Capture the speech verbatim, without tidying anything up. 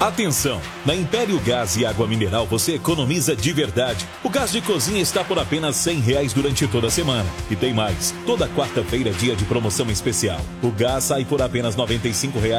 Atenção! Na Império Gás e Água Mineral você economiza de verdade. O gás de cozinha está por apenas cem reais durante toda a semana. E tem mais. Toda quarta-feira é dia de promoção especial. O gás sai por apenas noventa e cinco reais